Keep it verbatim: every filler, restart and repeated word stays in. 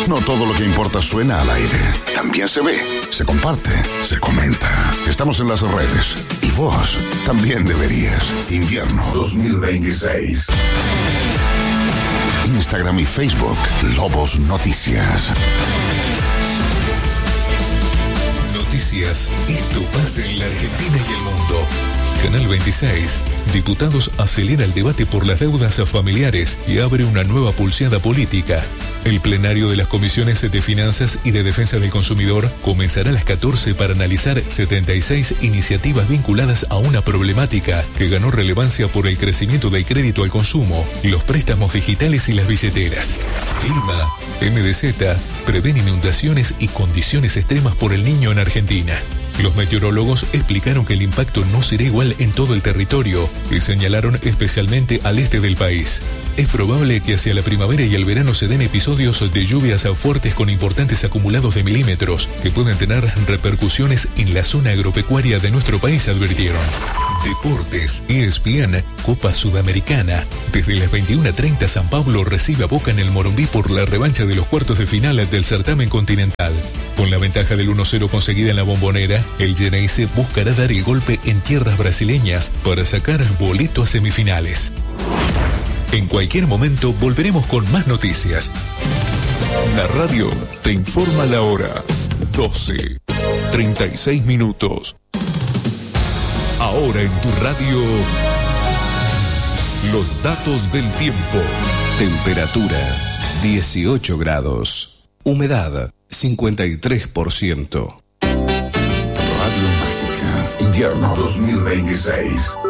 No todo lo que importa suena al aire. También se ve, se comparte, se comenta. Estamos en las redes. Y vos también deberías. Invierno dos mil veintiséis. Instagram y Facebook, Lobos Noticias. Noticias. Esto pasa en la Argentina y el mundo. Canal veintiséis. Diputados acelera el debate por las deudas familiares y abre una nueva pulseada política. El plenario de las comisiones de Finanzas y de Defensa del Consumidor comenzará a las catorce para analizar setenta y seis iniciativas vinculadas a una problemática que ganó relevancia por el crecimiento del crédito al consumo, los préstamos digitales y las billeteras. Clima. M D Z prevén inundaciones y condiciones extremas por el Niño en Argentina. Los meteorólogos explicaron que el impacto no será igual en todo el territorio y señalaron especialmente al este del país. Es probable que hacia la primavera y el verano se den episodios de lluvias fuertes con importantes acumulados de milímetros que pueden tener repercusiones en la zona agropecuaria de nuestro país, advirtieron. Deportes. E S P N, Copa Sudamericana. Desde las veintiuna treinta San Pablo recibe a Boca en el Morumbí por la revancha de los cuartos de final del certamen continental. Con la ventaja del uno cero conseguida en la Bombonera, el Geneise buscará dar el golpe en tierras brasileñas para sacar boleto a semifinales. En cualquier momento volveremos con más noticias. La radio te informa la hora. doce, treinta y seis minutos. Ahora en tu radio, los datos del tiempo. Temperatura, dieciocho grados. Humedad, cincuenta y tres por ciento. Radio Mágica. Invierno dos mil veintiséis.